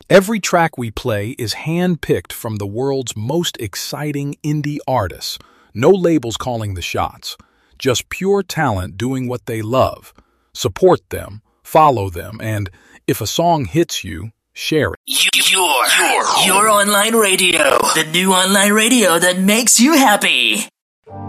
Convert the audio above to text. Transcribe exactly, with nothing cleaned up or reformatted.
Every track we play is hand-picked from the world's most exciting indie artists. No labels calling the shots. Just pure talent doing what they love. Support them, follow them, and if a song hits you, share it. Your, your, your online radio. The new online radio that makes you happy.